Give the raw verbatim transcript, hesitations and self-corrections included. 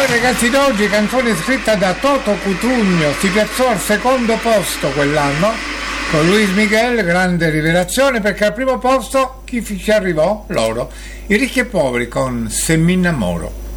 ragazzi d'oggi, canzone scritta da Toto Cutugno, si piazzò al secondo posto quell'anno con Luis Miguel, grande rivelazione, perché al primo posto chi ci arrivò? Loro, i ricchi e poveri con Se mi innamoro.